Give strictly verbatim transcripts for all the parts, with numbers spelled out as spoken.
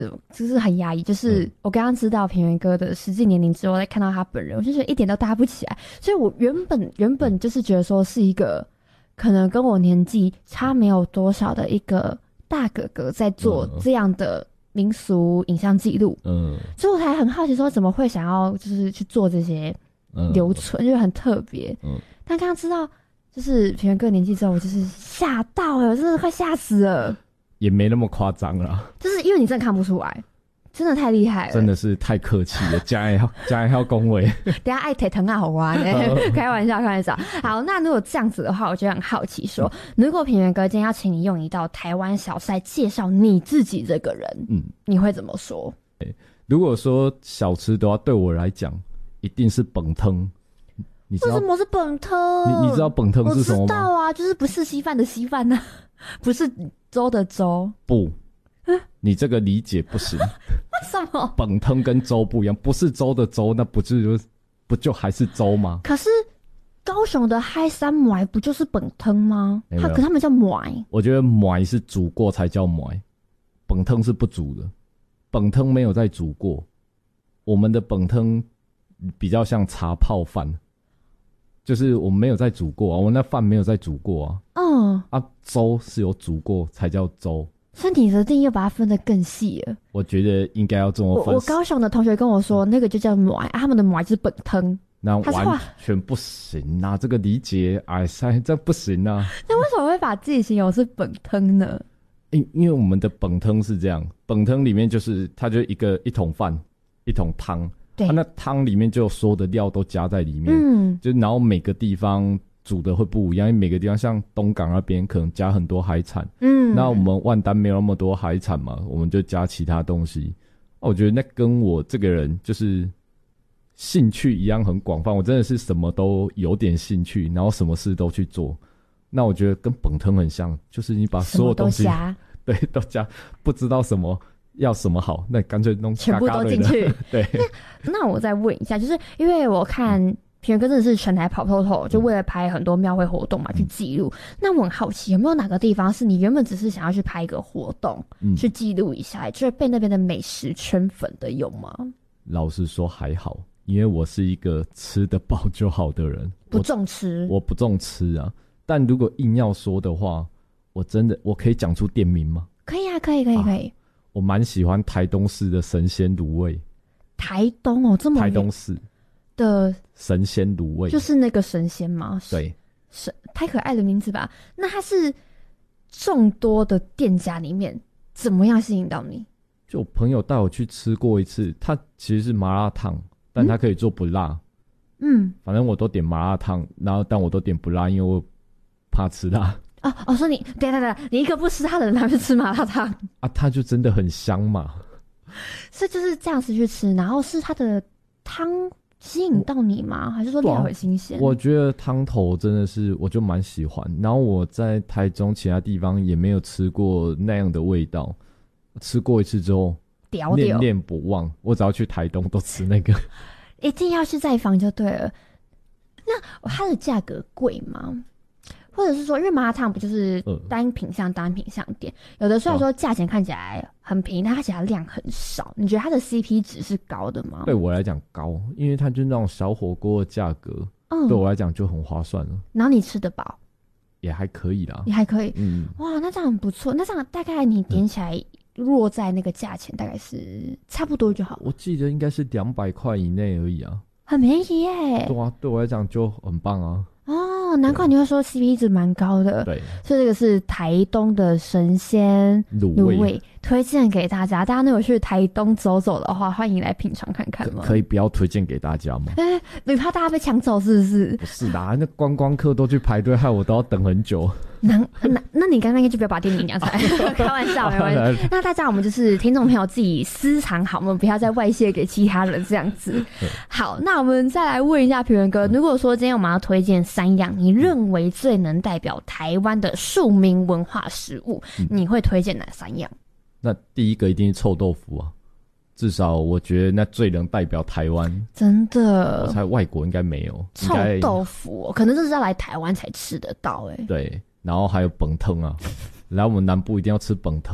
就是很压抑，就是我刚刚知道平原哥的实际年龄之后，再看到他本人，我就觉得一点都搭不起来。所以我原本原本就是觉得说是一个可能跟我年纪差没有多少的一个大哥哥在做这样的民俗影像记录，嗯，所以我才很好奇说怎么会想要就是去做这些留存，就很特别。嗯，但刚刚知道就是平原哥的年纪之后，我就是吓到了，我真的快吓死了。 也没那么夸张啦， 就是因为你真的看不出来，真的太厉害了， 真的是太客气了，加一号加一号恭维。 等一下爱腿疼啊，好玩欸开玩笑，开玩笑。好，那如果这样子的话，我就很好奇说，嗯、如果平原哥今天要请你用一道台湾小菜介绍你自己这个人，嗯，你会怎么说？ 如果说小吃的话，对我来讲，一定是本汤。你知道为什么是本汤？ 你你知道本汤是什么吗？ 我知道啊，就是不是稀饭的稀饭呢、啊，不是粥的粥。 不，你这个理解不行。 为什么？ 本汤跟粥不一样，不是粥的粥，那不就不就还是粥吗？ 可是高雄的嗨三糜不就是本汤吗？他可他们叫糜。 我觉得糜是煮过才叫糜，本汤是不煮的。本汤没有在煮过，我们的本汤比较像茶泡饭。就是我们没有在煮过啊，我们那饭没有在煮过啊。嗯啊，粥是有煮过才叫粥。 所以你的定义又把它分得更细了。 我觉得应该要这么分。 我, 我高雄的同学跟我说，那个就叫糜、啊，他们的糜就是本汤。 那完全不行啊！这个理解，哎塞，这不行啊！ 那为什么会把自己形容是本汤呢？ 因因为我们的本汤是这样，本汤里面就是它就一个一桶饭，一桶汤。它、啊、那汤里面就所有的料都加在里面，嗯，就然后每个地方煮的会不一样，因为每个地方像东港那边可能加很多海产，嗯，那我们万丹没有那么多海产嘛，我们就加其他东西。啊、我觉得那跟我这个人就是兴趣一样很广泛，我真的是什么都有点兴趣，然后什么事都去做。那我觉得跟本汤很像，就是你把所有东西什么都加， 对，都加，不知道什么。要什么好，那干脆弄全部都进去。 对， 那那我再问一下，就是因为我看平原哥真的是全台跑透透，就为了拍很多庙会活动嘛，嗯、去记录。那我很好奇，有没有哪个地方是你原本只是想要去拍一个活动，嗯、去记录一下，就是被那边的美食圈粉的，有吗？ 老实说还好，因为我是一个吃得饱就好的人， 不重吃。 我, 我不重吃啊，但如果硬要说的话，我真的我可以讲出店名吗？ 可以啊，可以，可以，可以。啊我蛮喜欢台东市的神仙卤味。 台东哦，这么台东市的神仙卤味， 就是那个神仙吗？ 对， 神太可爱的名字吧？那它是众多的店家里面怎么样吸引到你？ 就我朋友带我去吃过一次，它其实是麻辣烫，但它可以做不辣。嗯，反正我都点麻辣烫，然后但我都点不辣，因为我怕吃辣。 哦，我说你，对对对，你一个不吃辣的人，还会吃麻辣烫啊？它就真的很香嘛， 所以就是这样子去吃，然后是它的汤吸引到你吗？还是说料很新鲜？ 我觉得汤头真的是，我就蛮喜欢。然后我在台中其他地方也没有吃过那样的味道，吃过一次之后， 屌屌念念不忘。我只要去台东都吃那个， 一定要去再访就对了。那它的价格贵吗？或者是说，因为麻辣烫不就是单品项单品项店，有的虽然说价钱看起来很便宜，但它其实量很少。你觉得它的 C P 值是高的吗？ 对我来讲高，因为它就是那种小火锅的价格，嗯，对我来讲就很划算了。 然后你吃得饱， 也还可以啦， 也还可以，嗯，哇，那这样很不错。那这样大概你点起来落在那个价钱，大概是差不多就好。 我记得应该是两百块以内而已啊， 很便宜耶。 对啊，对我来讲就很棒啊。 哦，难怪你会说 C P 值蛮高的。 对， 所以这个是台东的神仙卤味，味推荐给大家。大家如果去台东走走的话，欢迎来品尝看看吗？ 可, 可以不要推荐给大家吗？ 哎、欸，你怕大家被抢走是不是？ 不是啦，那观光客都去排队，害我都要等很久。 那那那你刚刚应该就不要把店名讲出来，开玩笑，没关系。那大家我们就是听众朋友自己私藏好，我们不要再外泄给其他人这样子。好，那我们再来问一下平原哥，如果说今天我们要推荐三样你认为最能代表台湾的庶民文化食物，嗯、你会推荐哪三样？ 那第一个一定是臭豆腐啊，至少我觉得那最能代表台湾。 真的， 我猜外国应该没有臭豆腐、哦，可能这是要来台湾才吃得到哎、欸。 对。然后还有本汤啊，来我们南部一定要吃本汤嘛。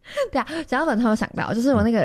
对啊，讲到本通有想到，就是我那个